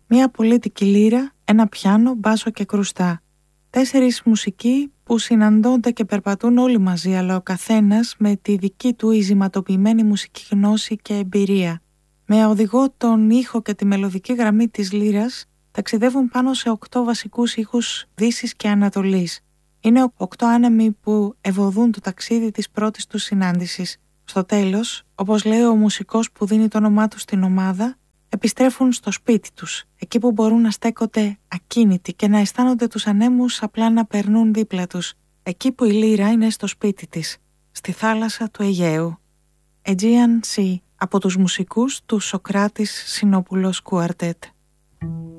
Μια πολίτικη λύρα, ένα πιάνο, μπάσο και κρουστά. 4 μουσικοί που συναντώνται και περπατούν όλοι μαζί, αλλά ο καθένας με τη δική του ειζηματοποιημένη μουσική γνώση και εμπειρία. Με οδηγό τον ήχο και τη μελωδική γραμμή της λύρας, ταξιδεύουν πάνω σε 8 βασικούς ήχους Δύσης και Ανατολής. Είναι 8 άνεμοι που ευωδούν το ταξίδι της πρώτης τους συνάντησης. Στο τέλος, όπως λέει ο μουσικός που δίνει το όνομά του στην ομάδα, επιστρέφουν στο σπίτι τους, εκεί που μπορούν να στέκονται ακίνητοι και να αισθάνονται τους ανέμους απλά να περνούν δίπλα τους, εκεί που η λύρα είναι στο σπίτι της, στη θάλασσα του Αιγαίου. Aegean Sea, από τους μουσικούς του Σοκράτης Συνόπουλος Κουαρτέτ.